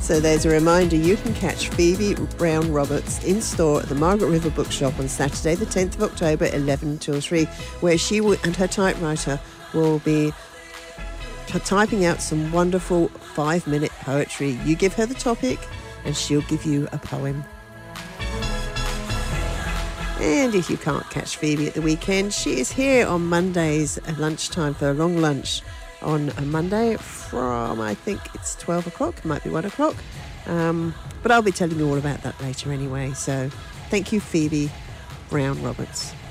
So there's a reminder, you can catch Phoebe Brown Roberts in store at the Margaret River Bookshop on Saturday the 10th of October, 11 till 3, where she and her typewriter will be typing out some wonderful 5-minute poetry. You give her the topic and she'll give you a poem. And if you can't catch Phoebe at the weekend, she is here on Mondays at lunchtime for a long lunch on a Monday from, I think it's 12 o'clock, might be 1 o'clock. But I'll be telling you all about that later anyway. So thank you, Phoebe Brown Roberts.